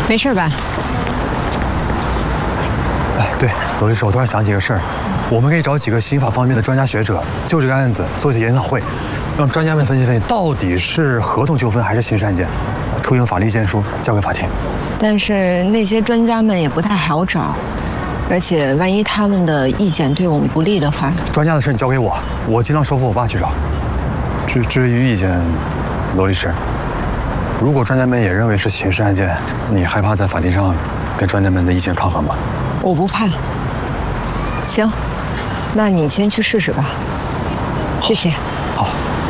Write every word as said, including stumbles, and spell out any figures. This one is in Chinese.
没事吧？ 哎，对，罗律师，我突然想起个事儿，我们可以找几个刑法方面的专家学者，就这个案子做一次研讨会，让专家们分析分析，到底是合同纠纷还是刑事案件，出一份法律意见书交给法庭。 但是那些专家们也不太好找，而且万一他们的意见对我们不利的话， 专家的事你交给我，我尽量说服我爸去找。至至于意见，罗律师，如果专家们也认为是刑事案件，你害怕在法庭上跟专家们的意见抗衡吗？ 我不怕。行，那你先去试试吧。谢谢。